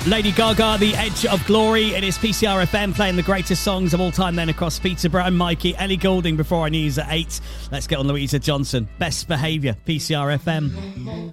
Lady Gaga, The Edge of Glory. It is PCR FM playing the greatest songs of all time then across Peterborough and Mikey. Ellie Goulding before our news at 8. Let's get on Louisa Johnson. Best Behaviour, PCR FM.